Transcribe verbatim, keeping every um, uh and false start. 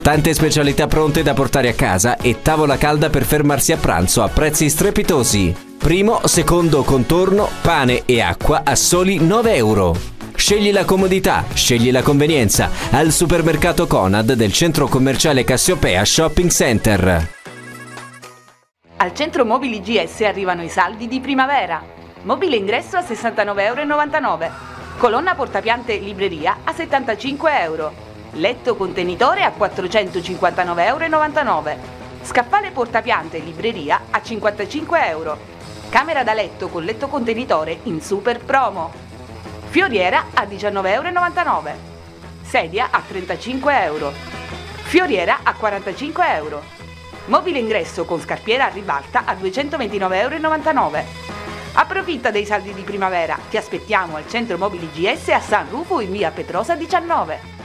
Tante specialità pronte da portare a casa e tavola calda per fermarsi a pranzo a prezzi strepitosi. Primo, secondo contorno, pane e acqua a soli nove euro. Scegli la comodità, scegli la convenienza al supermercato Conad del centro commerciale Cassiopea Shopping Center. Al centro mobili G S arrivano i saldi di primavera. Mobile ingresso a sessantanove e novantanove euro. Colonna portapiante libreria a settantacinque euro. Letto contenitore a quattrocentocinquantanove e novantanove euro. Scaffale portapiante libreria a cinquantacinque euro. Camera da letto con letto contenitore in super promo. Fioriera a diciannove e novantanove euro. Sedia a trentacinque euro. Fioriera a quarantacinque euro. Mobile ingresso con scarpiera a ribalta a duecentoventinove e novantanove euro. Approfitta dei saldi di primavera. Ti aspettiamo al centro mobili G S a San Rufo in via Petrosa diciannove.